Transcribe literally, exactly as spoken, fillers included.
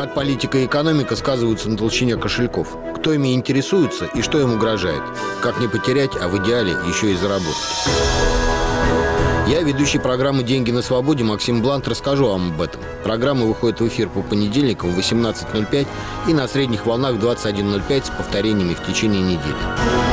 Как политика и экономика сказываются на толщине кошельков? Кто ими интересуется и что им угрожает? Как не потерять, а в идеале еще и заработать? Я, ведущий программы «Деньги на свободе» Максим Блант, расскажу вам об этом. Программа выходит в эфир по понедельникам в восемнадцать ноль пять и на средних волнах в двадцать один ноль пять с повторениями в течение недели.